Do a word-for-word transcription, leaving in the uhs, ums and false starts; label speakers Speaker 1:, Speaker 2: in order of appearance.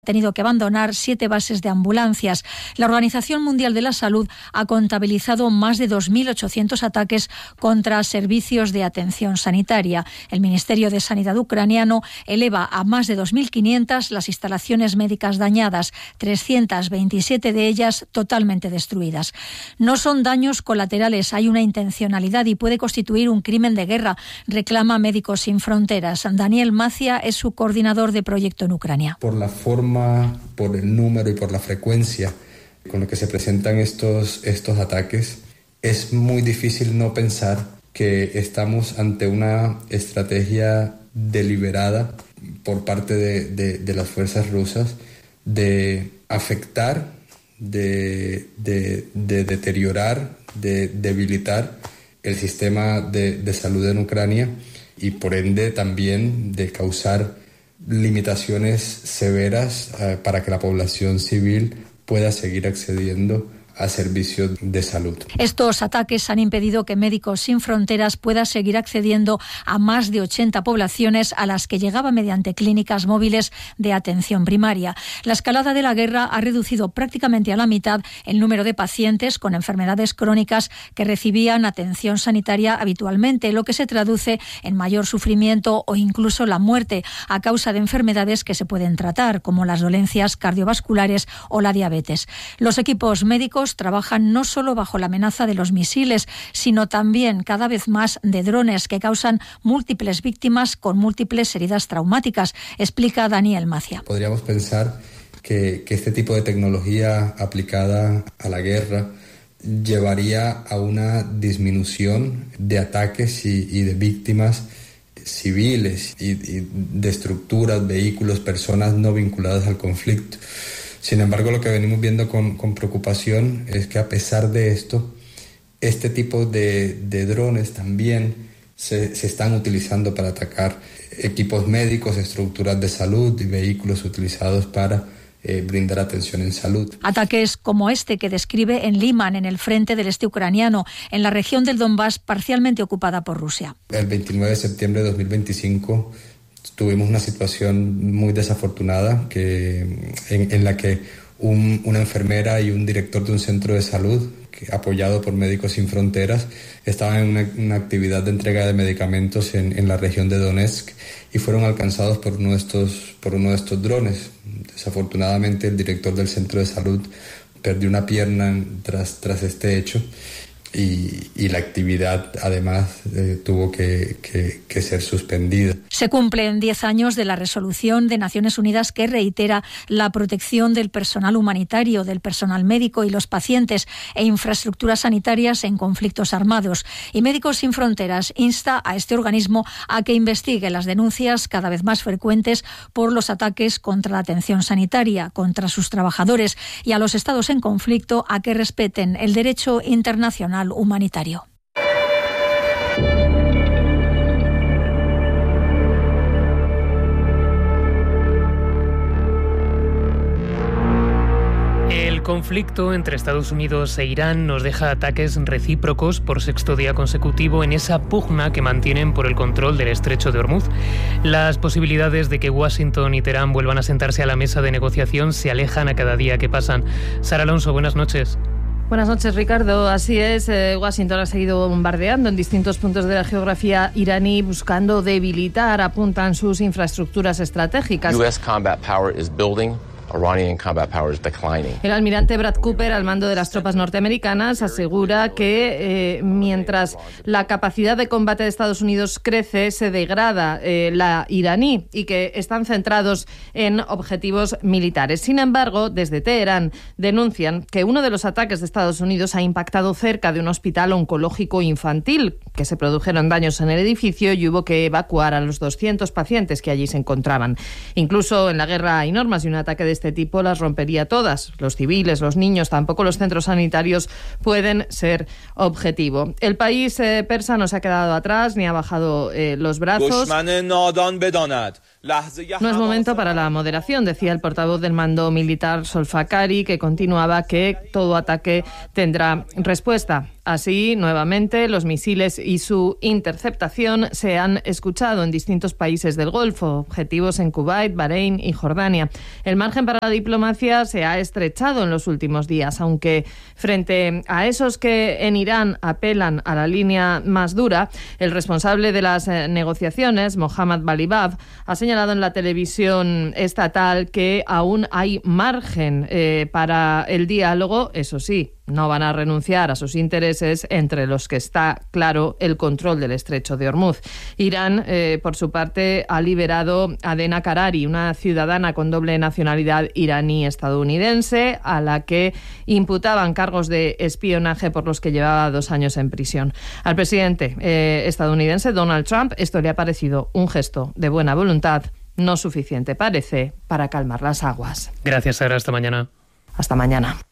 Speaker 1: tenido que abandonar siete bases de ambulancias. La Organización Mundial de la Salud ha contabilizado más de dos mil ochocientos ataques contra servicios de atención sanitaria. El Ministerio de Sanidad ucraniano eleva a más de dos mil quinientas las instalaciones médicas dañadas, trescientas veintisiete de ellas totalmente destruidas. No son daños colaterales, hay una intencionalidad y puede constituir un crimen de guerra, reclama Médicos Sin Fronteras. Daniel Macia es su coordinador de proyecto en Ucrania.
Speaker 2: Por la forma, por el número y por la frecuencia con lo que se presentan estos, estos ataques, es muy difícil no pensar que estamos ante una estrategia deliberada por parte de, de, de las fuerzas rusas de afectar, de, de, de deteriorar, de debilitar el sistema de, de salud en Ucrania y por ende también de causar limitaciones severas eh, para que la población civil pueda seguir accediendo a servicios de salud.
Speaker 1: Estos ataques han impedido que Médicos Sin Fronteras pueda seguir accediendo a más de ochenta poblaciones a las que llegaba mediante clínicas móviles de atención primaria. La escalada de la guerra ha reducido prácticamente a la mitad el número de pacientes con enfermedades crónicas que recibían atención sanitaria habitualmente, lo que se traduce en mayor sufrimiento o incluso la muerte a causa de enfermedades que se pueden tratar, como las dolencias cardiovasculares o la diabetes. Los equipos médicos trabajan no solo bajo la amenaza de los misiles, sino también cada vez más de drones que causan múltiples víctimas con múltiples heridas traumáticas, explica Daniel Macia.
Speaker 2: Podríamos pensar que, que este tipo de tecnología aplicada a la guerra llevaría a una disminución de ataques y, y de víctimas civiles y, y de estructuras, vehículos, personas no vinculadas al conflicto. Sin embargo, lo que venimos viendo con, con preocupación es que a pesar de esto, este tipo de, de drones también se, se están utilizando para atacar equipos médicos, estructuras de salud y vehículos utilizados para eh, brindar atención en salud.
Speaker 1: Ataques como este que describe en Liman, en el frente del este ucraniano, en la región del Donbass parcialmente ocupada por Rusia.
Speaker 2: El veintinueve de septiembre de dos mil veinticinco tuvimos una situación muy desafortunada que, en, en la que un, una enfermera y un director de un centro de salud, que, apoyado por Médicos Sin Fronteras, estaban en una, una actividad de entrega de medicamentos en, en la región de Donetsk y fueron alcanzados por uno de estos, por uno de estos drones. Desafortunadamente, el director del centro de salud perdió una pierna tras, tras este hecho. Y, y la actividad, además, eh, tuvo que, que, que ser suspendida.
Speaker 1: Se cumplen diez años de la resolución de Naciones Unidas que reitera la protección del personal humanitario, del personal médico y los pacientes e infraestructuras sanitarias en conflictos armados. Y Médicos Sin Fronteras insta a este organismo a que investigue las denuncias cada vez más frecuentes por los ataques contra la atención sanitaria, contra sus trabajadores y a los estados en conflicto a que respeten el derecho internacional humanitario.
Speaker 3: El conflicto entre Estados Unidos e Irán nos deja ataques recíprocos por sexto día consecutivo en esa pugna que mantienen por el control del estrecho de Hormuz. Las posibilidades de que Washington y Teherán vuelvan a sentarse a la mesa de negociación se alejan a cada día que pasan. Sara Alonso, buenas noches.
Speaker 4: Buenas noches, Ricardo. Así es, eh, Washington ha seguido bombardeando en distintos puntos de la geografía iraní, buscando debilitar, apuntan sus infraestructuras estratégicas.
Speaker 5: U S combat power is building. Iranian combat power is declining.
Speaker 4: El almirante Brad Cooper, al mando de las tropas norteamericanas, asegura que eh, mientras la capacidad de combate de Estados Unidos crece, se degrada eh, la iraní y que están centrados en objetivos militares. Sin embargo, desde Teherán denuncian que uno de los ataques de Estados Unidos ha impactado cerca de un hospital oncológico infantil, que se produjeron daños en el edificio y hubo que evacuar a los doscientos pacientes que allí se encontraban. Incluso en la guerra hay normas y un ataque de este tipo las rompería todas. Los civiles, los niños, tampoco los centros sanitarios pueden ser objetivo. El país eh, persa no se ha quedado atrás ni ha bajado eh, los brazos. No es momento para la moderación, decía el portavoz del mando militar Solfakari, que continuaba que todo ataque tendrá respuesta. Así, nuevamente, los misiles y su interceptación se han escuchado en distintos países del Golfo, objetivos en Kuwait, Bahrein y Jordania. El margen para la diplomacia se ha estrechado en los últimos días, aunque frente a esos que en Irán apelan a la línea más dura, el responsable de las negociaciones, Mohammad Balibaf, ha señalado en la televisión estatal que aún hay margen eh, para el diálogo, eso sí. No van a renunciar a sus intereses, entre los que está, claro, el control del estrecho de Hormuz. Irán, eh, por su parte, ha liberado a Dena Karari, una ciudadana con doble nacionalidad iraní-estadounidense, a la que imputaban cargos de espionaje por los que llevaba dos años en prisión. Al presidente eh, estadounidense Donald Trump esto le ha parecido un gesto de buena voluntad, no suficiente, parece, para calmar las aguas.
Speaker 3: Gracias, Sara. Hasta mañana.
Speaker 4: Hasta mañana.